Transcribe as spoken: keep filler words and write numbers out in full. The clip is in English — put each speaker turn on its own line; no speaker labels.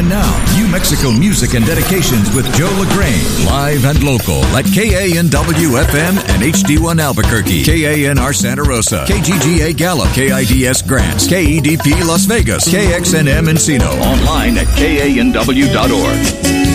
And now, New Mexico music and dedications with Joe LaGrange. Live and local at K A N W F M and H D one Albuquerque, K A N R Santa Rosa, K G G A Gallup, K I D S Grants, K E D P Las Vegas, K X N M Encino. Online at K A N W dot org.